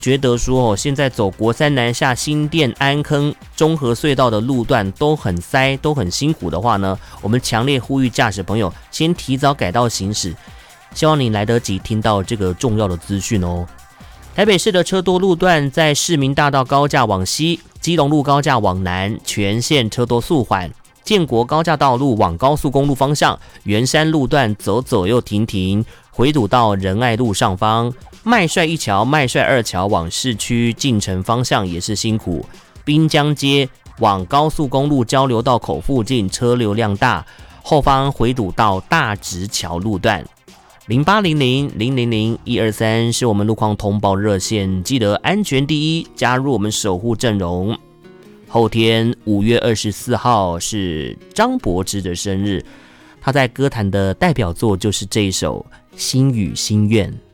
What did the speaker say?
觉得说现在走国三南下新店安坑中和隧道的路段都很塞，都很辛苦的话呢，我们强烈呼吁驾驶朋友先提早改道行驶，希望你来得及听到这个重要的资讯哦。台北市的车多路段在市民大道高架往西、基隆路高架往南，全线车多速缓。建国高架道路往高速公路方向，圆山路段走又停，回堵到仁爱路上方。麦帅一桥、麦帅二桥往市区进城方向也是辛苦。滨江街往高速公路交流道口附近车流量大，后方回堵到大直桥路段。0800-000-123是我们路况通报热线，记得安全第一，加入我们守护阵容。后天5月24号是张柏芝的生日，他在歌坛的代表作就是这一首《心语心愿》。